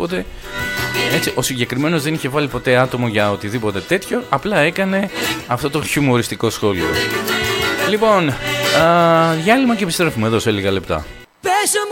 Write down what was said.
οτιδήποτε. Έτσι, ο συγκεκριμένος δεν είχε βάλει ποτέ άτομο για οτιδήποτε τέτοιο, απλά έκανε αυτό το χιουμοριστικό σχόλιο. Λοιπόν, διάλειμμα και επιστρέφουμε εδώ σε λίγα λεπτά. Πες